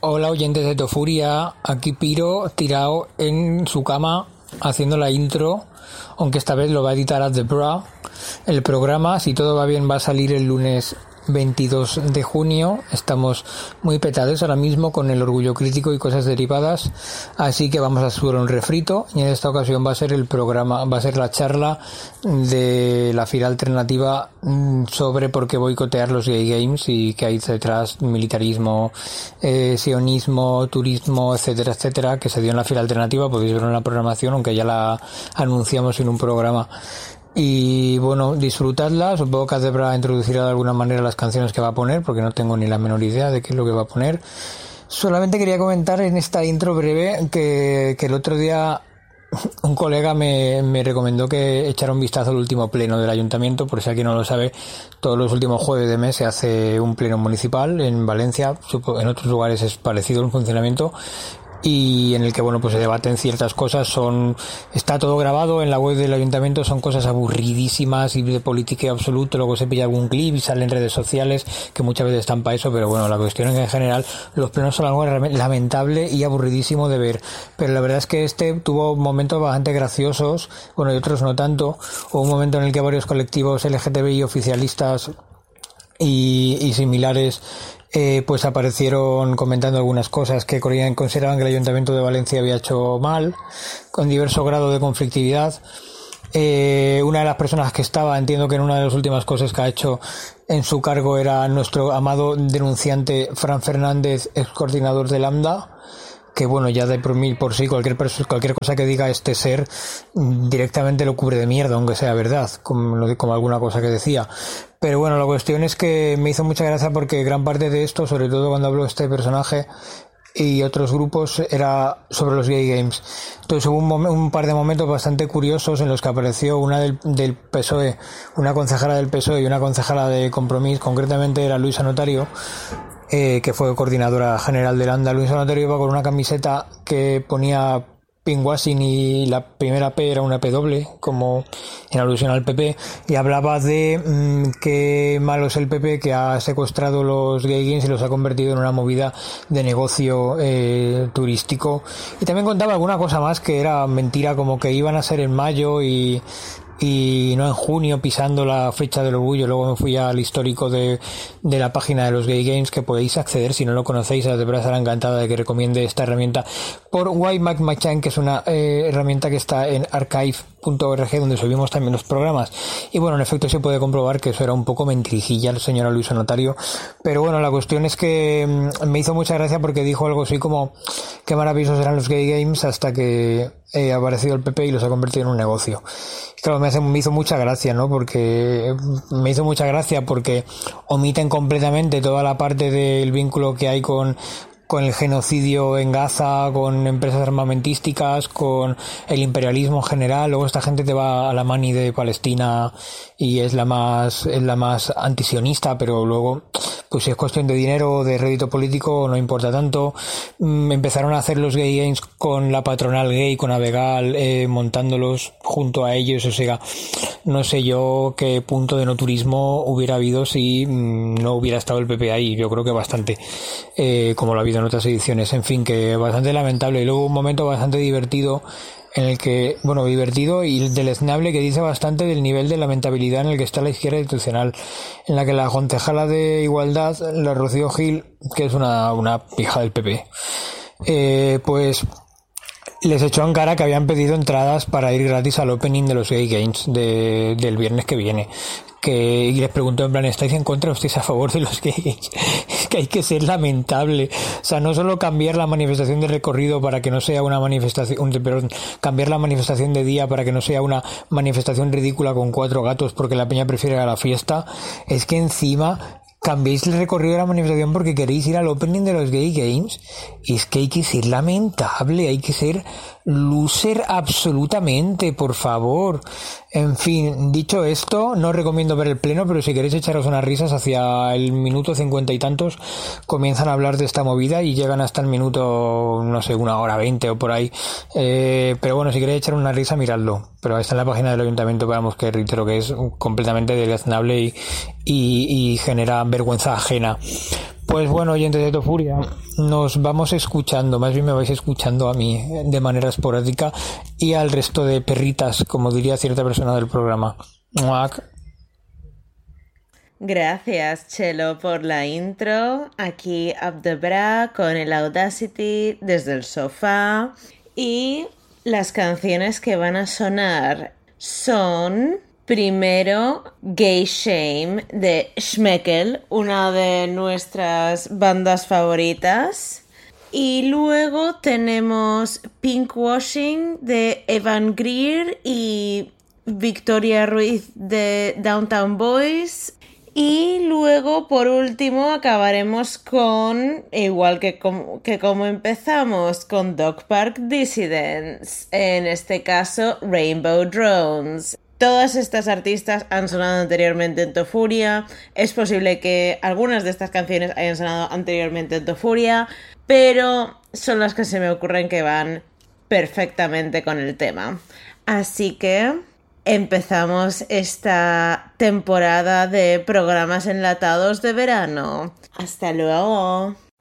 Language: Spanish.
Hola oyentes de Tofuria, aquí Piro tirado en su cama haciendo la intro, aunque esta vez lo va a editar Adebra. El programa, si todo va bien, va a salir el lunes 22 de junio. Estamos muy petados ahora mismo con el orgullo crítico y cosas derivadas, así que vamos a subir un refrito, y en esta ocasión va a ser el programa, va a ser la charla de la FIRA alternativa sobre por qué boicotear los gay games y qué hay detrás, militarismo, sionismo, turismo, etcétera, etcétera, que se dio en la FIRA alternativa. Podéis verlo en la programación, aunque ya la anunciamos en un programa. Y bueno, disfrutadla. Supongo que Adebra introducirá de alguna manera las canciones que va a poner, porque no tengo ni la menor idea de qué es lo que va a poner. Solamente quería comentar en esta intro breve que el otro día un colega me recomendó que echara un vistazo al último pleno del ayuntamiento. Por si alguien no lo sabe, todos los últimos jueves de mes se hace un pleno municipal en Valencia. En otros lugares es parecido el funcionamiento, y en el que, bueno, pues se debaten ciertas cosas. Está todo grabado en la web del ayuntamiento, son cosas aburridísimas y de política absoluto. Luego se pilla algún clip y sale en redes sociales, que muchas veces están para eso, pero bueno, la cuestión es que en general los plenos son algo lamentable y aburridísimo de ver. Pero la verdad es que este tuvo momentos bastante graciosos, bueno, y otros no tanto. Hubo un momento en el que varios colectivos LGTBI oficialistas y similares pues aparecieron comentando algunas cosas que consideraban que el Ayuntamiento de Valencia había hecho mal, con diverso grado de conflictividad. Una de las personas que estaba, entiendo que en una de las últimas cosas que ha hecho en su cargo, era nuestro amado denunciante Fran Fernández, ex coordinador de Lambda, que bueno, ya de por sí cualquier cosa que diga este ser directamente lo cubre de mierda, aunque sea verdad, como alguna cosa que decía. Pero bueno, la cuestión es que me hizo mucha gracia porque gran parte de esto, sobre todo cuando hablo de este personaje y otros grupos, era sobre los gay games. Entonces hubo un par de momentos bastante curiosos en los que apareció una del PSOE, una concejala del PSOE y una concejala de Compromís. Concretamente era Luisa Notario, que fue coordinadora general de Lambda. Luisa Notario iba con una camiseta que ponía pinkwashing y la primera P era una P doble, como en alusión al PP, y hablaba de qué malo es el PP, que ha secuestrado los gay games y los ha convertido en una movida de negocio turístico. Y también contaba alguna cosa más que era mentira, como que iban a ser en mayo y no en junio, pisando la fecha del orgullo. Luego me fui al histórico de la página de los Gay Games, que podéis acceder si no lo conocéis. De verdad estará encantada de que recomiende esta herramienta por YMacMachan, que es una herramienta que está en archive.org, donde subimos también los programas. Y bueno, en efecto se puede comprobar que eso era un poco mentirijilla, la señora Luisa Notario. Pero bueno, la cuestión es que me hizo mucha gracia porque dijo algo así como qué maravillosos eran los Gay Games hasta que ha aparecido el PP y los ha convertido en un negocio. Claro, me hizo mucha gracia, ¿no? Porque omiten completamente toda la parte del vínculo que hay con el genocidio en Gaza, con empresas armamentísticas, con el imperialismo en general. Luego esta gente te va a la mani de Palestina y es la más antisionista, pero luego, pues si es cuestión de dinero o de rédito político, no importa tanto. Empezaron a hacer los gay games con la patronal gay, con Abegal, montándolos junto a ellos. O sea, no sé yo qué punto de no turismo hubiera habido si no hubiera estado el PP ahí. Yo creo que bastante, como lo ha habido en otras ediciones. En fin, que bastante lamentable. Y luego un momento bastante divertido en el que, bueno, divertido y deleznable, que dice bastante del nivel de lamentabilidad en el que está la izquierda institucional, en la que la concejala de Igualdad, la Rocío Gil, que es una hija del PP, pues les echó en cara que habían pedido entradas para ir gratis al opening de los Gay Games del viernes que viene. Y les preguntó en plan, ¿estáis en contra o estáis a favor de los Gay Games? Es que hay que ser lamentable. O sea, no solo cambiar la manifestación de recorrido para que no sea una cambiar la manifestación de día para que no sea una manifestación ridícula con 4 gatos porque la peña prefiere ir a la fiesta, es que encima cambiéis el recorrido de la manifestación porque queréis ir al opening de los Gay Games. Y es que hay que ser lamentable, hay que ser loser absolutamente, por favor. En fin, dicho esto, no os recomiendo ver el pleno, pero si queréis echaros unas risas, hacia el minuto 50 y tantos comienzan a hablar de esta movida y llegan hasta el minuto, no sé, 1:20 o por ahí. Pero bueno, si queréis echar una risa, miradlo. Pero está en la página del ayuntamiento, vamos, que reitero que es completamente deleznable y genera vergüenza ajena. Pues bueno, oyentes de Tofuria, nos vamos escuchando, más bien me vais escuchando a mí de manera esporádica y al resto de perritas, como diría cierta persona del programa. ¡Muac! Gracias, Chelo, por la intro. Aquí Abdebra con el Audacity desde el sofá. Y las canciones que van a sonar son, primero, Gay Shame de Schmeckel, una de nuestras bandas favoritas. Y luego tenemos Pinkwashing de Evan Greer y Victoria Ruiz de Downtown Boys. Y luego, por último, acabaremos con, igual que como empezamos, con Dog Park Dissidents, en este caso Rainbow Drones. Todas estas artistas han sonado anteriormente en Tofuria. Es posible que algunas de estas canciones hayan sonado anteriormente en Tofuria, pero son las que se me ocurren que van perfectamente con el tema. Así que empezamos esta temporada de programas enlatados de verano. ¡Hasta luego!